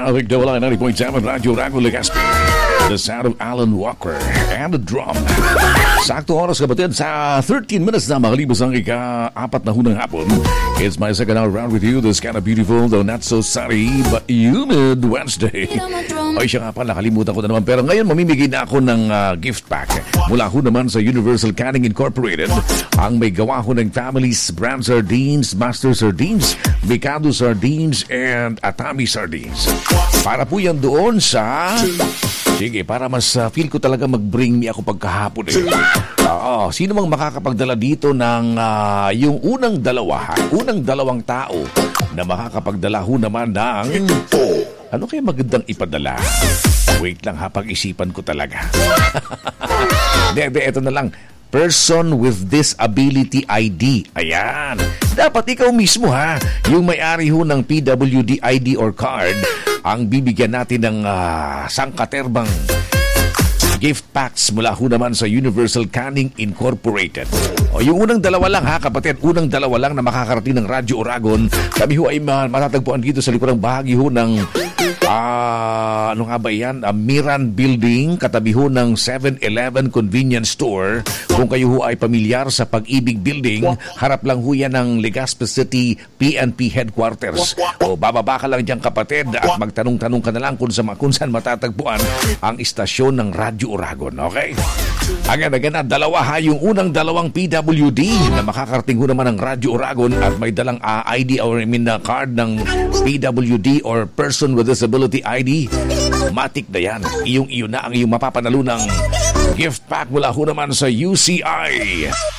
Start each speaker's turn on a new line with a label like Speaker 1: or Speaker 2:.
Speaker 1: Traffic Dawala 90.7 Radyo Rago Legazpi. The sound of Alan Walker and the drum. Sakto oras kapatid sa 13 minutes na makalibos ang ika-4 na hunang hapon. It's my second hour round with you. This kind of beautiful, though not so sunny, but humid Wednesday. Ay siya nga pa, nakalimutan ko na naman. Pero ngayon mamimigay na ako ng gift pack. Mula ho naman sa Universal Canning Incorporated. Ang may gawa ho ng Family's Brand Sardines, Master Sardines, Mikado Sardines, and Atami Sardines. Para po yan doon sa... Sige, para mas feel ko talaga mag-bring me ako pagkahapon eh. Sino mang makakapagdala dito ng yung unang dalawang tao na makakapagdala ho naman ng... Ano kaya magandang ipadala? Wait lang ha, pag-isipan ko talaga. Ito na lang. Person with Disability ID. Ayan. Dapat ikaw mismo ha, yung may-ari ho ng PWD ID or card, ang bibigyan natin ng sangkaterbang gift packs mula ho naman sa Universal Canning Incorporated. Yung unang dalawa lang ha, kapatid, unang dalawa lang na makakarating ng Radyo Oragon. Kami ho ay matatagpuan dito sa likurang bahagi ho ng ano nga ba yan? Miran Building, katabi ho ng 7-Eleven Convenience Store. Kung kayo ho ay pamilyar sa Pag-ibig Building, harap lang ho yan ng Legazpi City PNP Headquarters. Bababa ka lang dyan kapatid at magtanong-tanong ka na lang kung saan matatagpuan ang istasyon ng Radyo Oragon. Okay? Agad-agad dalawa ha, yung unang dalawang PWD na makakarating ho naman ng Radyo Oragon at may dalang ID or card ng PWD or Person with Disability ID. Matik na yan. Iyong na ang iyong mapapanalo ng gift pack mula ho naman sa UCI.